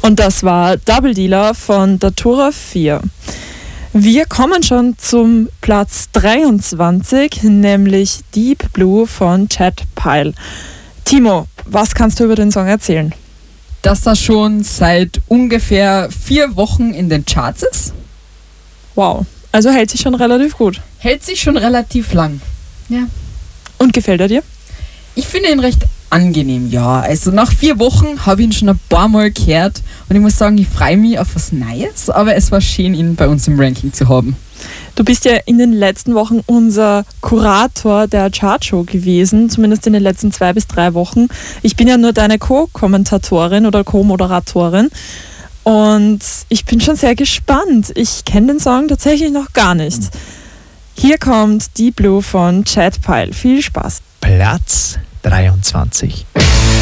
Und das war Double Dealer von Datura 4. Wir kommen schon zum Platz 23, nämlich Deep Blue von Chad Pyle. Timo, was kannst du über den Song erzählen? Dass er schon seit ungefähr 4 Wochen in den Charts ist. Wow, also hält sich schon relativ gut. Hält sich schon relativ lang. Ja. Und gefällt er dir? Ich finde ihn recht angenehm, ja. Also nach 4 Wochen habe ich ihn schon ein paar Mal gehört und ich muss sagen, ich freue mich auf was Neues, aber es war schön, ihn bei uns im Ranking zu haben. Du bist ja in den letzten Wochen unser Kurator der Chartshow gewesen, zumindest in den letzten 2 bis 3 Wochen. Ich bin ja nur deine Co-Kommentatorin oder Co-Moderatorin und ich bin schon sehr gespannt. Ich kenne den Song tatsächlich noch gar nicht. Hier kommt Deep Blue von Chad Pyle. Viel Spaß. Platz 23.